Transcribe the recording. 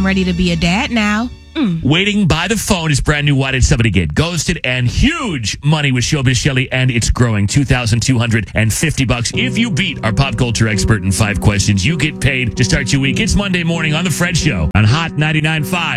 I'm ready to be a dad now. Waiting by the phone is brand new. Why Did Somebody Get Ghosted? And huge money with Showbiz Shelley, and it's growing. $2,250. If you beat our pop culture expert in 5 questions, you get paid to start your week. It's Monday morning on The Fred Show on Hot 99.5.